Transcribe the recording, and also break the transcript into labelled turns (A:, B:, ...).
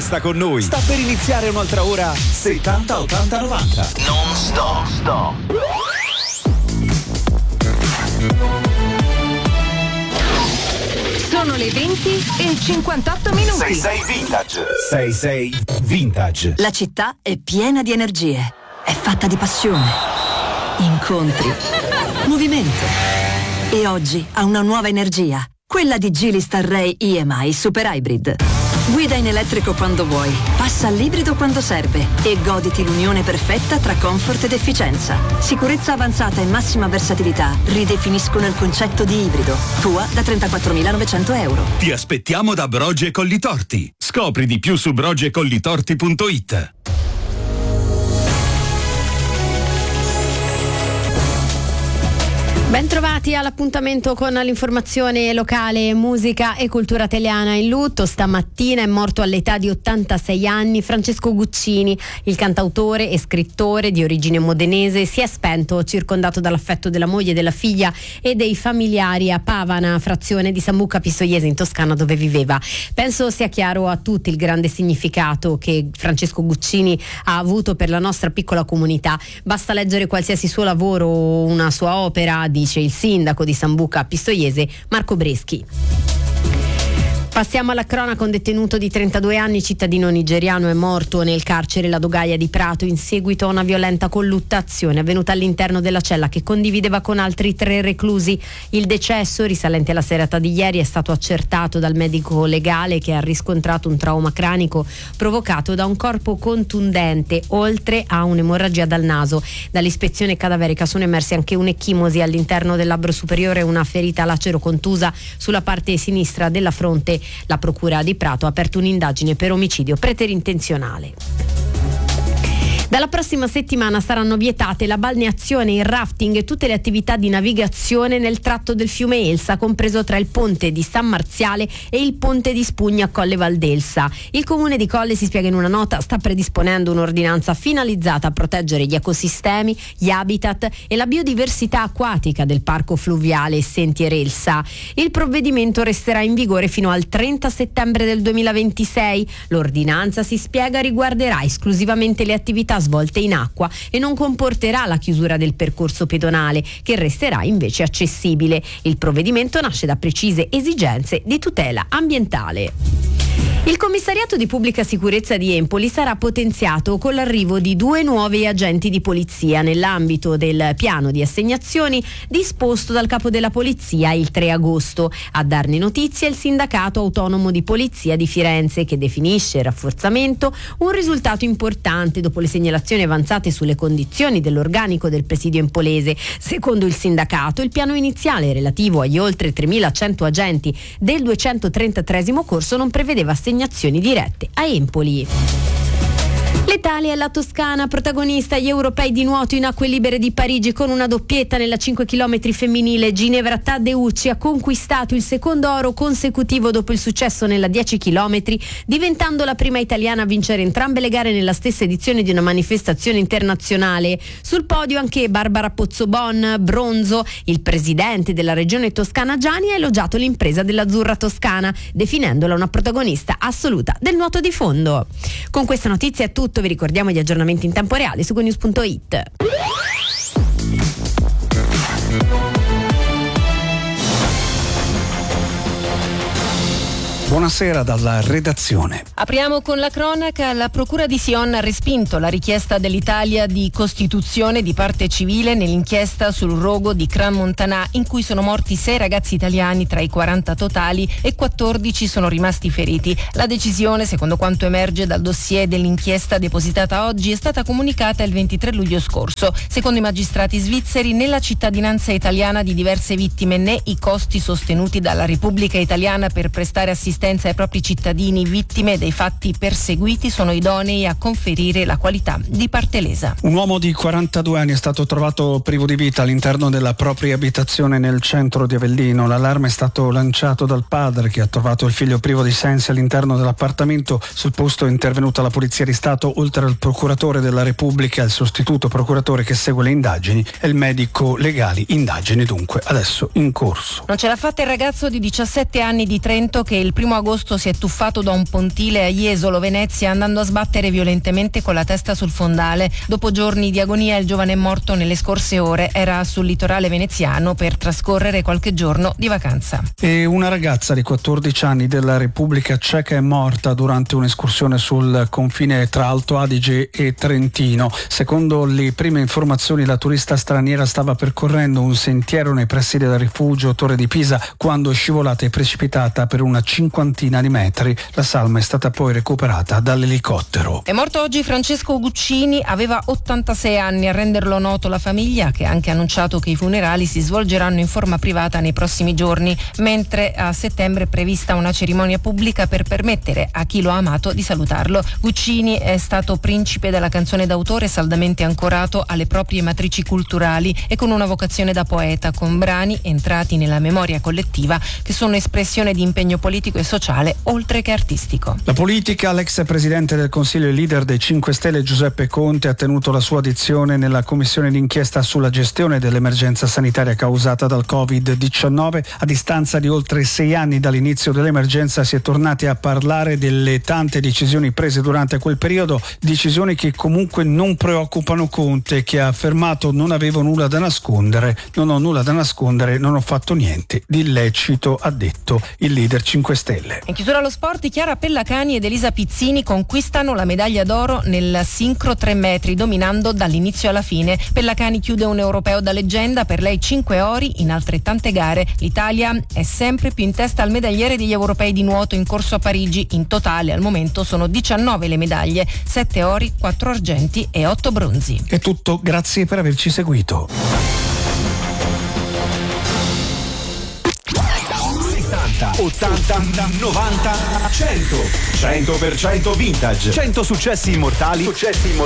A: resta con noi. Sta per iniziare un'altra ora 70 80 90.
B: Non stop.
C: Sono le 20:58.
A: 66 Vintage.
C: La città è piena di energie. È fatta di passione, incontri, movimento. E oggi ha una nuova energia. Quella di Geely Starray EMI Super Hybrid. Guida in elettrico quando vuoi, passa all'ibrido quando serve e goditi l'unione perfetta tra comfort ed efficienza. Sicurezza avanzata e massima versatilità ridefiniscono il concetto di ibrido. Tua da 34.900 euro.
D: Ti aspettiamo da Brogi e Collitorti. Scopri di più su brogiecollitorti.it.
E: Bentrovati all'appuntamento con l'informazione locale, musica e cultura italiana. In lutto stamattina è morto all'età di 86 anni Francesco Guccini, il cantautore e scrittore di origine modenese. Si è spento circondato dall'affetto della moglie, della figlia e dei familiari a Pavana, frazione di Sambuca Pistoiese in Toscana, dove viveva. Penso sia chiaro a tutti il grande significato che Francesco Guccini ha avuto per la nostra piccola comunità. Basta leggere qualsiasi suo lavoro o una sua opera, dice il sindaco di Sambuca Pistoiese, Marco Breschi. Passiamo alla cronaca. Un detenuto di 32 anni, cittadino nigeriano, è morto nel carcere La Dogaia di Prato in seguito a una violenta colluttazione avvenuta all'interno della cella che condivideva con altri 3 reclusi. Il decesso, risalente alla serata di ieri, è stato accertato dal medico legale che ha riscontrato un trauma cranico provocato da un corpo contundente, oltre a un'emorragia dal naso. Dall'ispezione cadaverica sono emersi anche un'ecchimosi all'interno del labbro superiore e una ferita lacero contusa sulla parte sinistra della fronte. La procura di Prato ha aperto un'indagine per omicidio preterintenzionale. Dalla prossima settimana saranno vietate la balneazione, il rafting e tutte le attività di navigazione nel tratto del fiume Elsa, compreso tra il ponte di San Marziale e il ponte di Spugna a Colle Valdelsa. Il comune di Colle, si spiega in una nota, sta predisponendo un'ordinanza finalizzata a proteggere gli ecosistemi, gli habitat e la biodiversità acquatica del parco fluviale Sentier Elsa. Il provvedimento resterà in vigore fino al 30 settembre del 2026. L'ordinanza, si spiega, riguarderà esclusivamente le attività svolte in acqua e non comporterà la chiusura del percorso pedonale, che resterà invece accessibile. Il provvedimento nasce da precise esigenze di tutela ambientale. Il commissariato di pubblica sicurezza di Empoli sarà potenziato con l'arrivo di 2 nuovi agenti di polizia nell'ambito del piano di assegnazioni disposto dal capo della polizia il 3 agosto. A darne notizia il sindacato autonomo di polizia di Firenze, che definisce il rafforzamento un risultato importante dopo le segnalazioni avanzate sulle condizioni dell'organico del presidio empolese. Secondo il sindacato, il piano iniziale relativo agli oltre 3.100 agenti del 233° corso non prevedeva assegnazioni dirette a Empoli. L'Italia e la Toscana, protagonista gli europei di nuoto in acque libere di Parigi con una doppietta nella 5 km femminile. Ginevra Taddeucci ha conquistato il secondo oro consecutivo dopo il successo nella 10 km, diventando la prima italiana a vincere entrambe le gare nella stessa edizione di una manifestazione internazionale. Sul podio anche Barbara Pozzobon, bronzo. Il presidente della regione toscana Gianni ha elogiato l'impresa dell'Azzurra Toscana, definendola una protagonista assoluta del nuoto di fondo. Con questa notizia è tutto. Vi ricordiamo gli aggiornamenti in tempo reale su GoNews.it.
F: Buonasera dalla redazione.
G: Apriamo con la cronaca. La procura di Sion ha respinto la richiesta dell'Italia di costituzione di parte civile nell'inchiesta sul rogo di Crans-Montana, in cui sono morti 6 ragazzi italiani tra i 40 totali e 14 sono rimasti feriti. La decisione, secondo quanto emerge dal dossier dell'inchiesta depositata oggi, è stata comunicata il 23 luglio scorso. Secondo i magistrati svizzeri, né la cittadinanza italiana di diverse vittime né i costi sostenuti dalla Repubblica Italiana per prestare assistenza ai propri cittadini vittime dei fatti perseguiti sono idonei a conferire la qualità di parte lesa.
F: Un uomo di 42 anni è stato trovato privo di vita all'interno della propria abitazione nel centro di Avellino. L'allarme è stato lanciato dal padre, che ha trovato il figlio privo di sensi all'interno dell'appartamento. Sul posto è intervenuta la Polizia di Stato, oltre al procuratore della Repubblica, il sostituto procuratore che segue le indagini e il medico legali. Indagini dunque adesso in corso.
G: Non ce l'ha fatta il ragazzo di 17 anni di Trento che il 1 1 agosto si è tuffato da un pontile a Jesolo, Venezia, andando a sbattere violentemente con la testa sul fondale. Dopo giorni di agonia il giovane è morto nelle scorse ore. Era sul litorale veneziano per trascorrere qualche giorno di vacanza.
F: E una ragazza di 14 anni della Repubblica Ceca è morta durante un'escursione sul confine tra Alto Adige e Trentino. Secondo le prime informazioni, la turista straniera stava percorrendo un sentiero nei pressi del rifugio Torre di Pisa quando è scivolata e precipitata per una 50 di metri. La salma è stata poi recuperata dall'elicottero.
G: È morto oggi Francesco Guccini, aveva 86 anni. A renderlo noto la famiglia, che ha anche annunciato che i funerali si svolgeranno in forma privata nei prossimi giorni, mentre a settembre è prevista una cerimonia pubblica per permettere a chi lo ha amato di salutarlo. Guccini è stato principe della canzone d'autore, saldamente ancorato alle proprie matrici culturali e con una vocazione da poeta, con brani entrati nella memoria collettiva che sono espressione di impegno politico e sociale oltre che artistico.
F: La politica, l'ex presidente del Consiglio e leader dei 5 Stelle Giuseppe Conte ha tenuto la sua audizione nella commissione d'inchiesta sulla gestione dell'emergenza sanitaria causata dal Covid-19. A distanza di oltre 6 anni dall'inizio dell'emergenza si è tornati a parlare delle tante decisioni prese durante quel periodo, decisioni che comunque non preoccupano Conte, che ha affermato: non avevo nulla da nascondere, non ho nulla da nascondere, non ho fatto niente di illecito, ha detto il leader 5 Stelle.
G: In chiusura allo sport, Chiara Pellacani ed Elisa Pizzini conquistano la medaglia d'oro nel sincro 3 metri, dominando dall'inizio alla fine. Pellacani chiude un europeo da leggenda, per lei 5 ori in altrettante gare. L'Italia è sempre più in testa al medagliere degli europei di nuoto in corso a Parigi. In totale al momento sono 19 le medaglie, 7 ori, 4 argenti e 8 bronzi.
F: È tutto, grazie per averci seguito.
A: 80, 90, 100. 100% vintage. 100 successi immortali